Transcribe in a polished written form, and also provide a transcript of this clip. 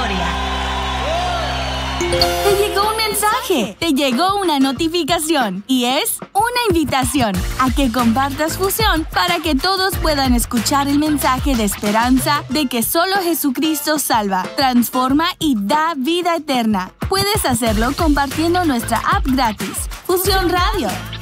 historia. Te llegó un mensaje, te llegó una notificación y es una invitación a que compartas Fusión para que todos puedan escuchar el mensaje de esperanza de que solo Jesucristo salva, transforma y da vida eterna. Puedes hacerlo compartiendo nuestra app gratis, Fusión Radio.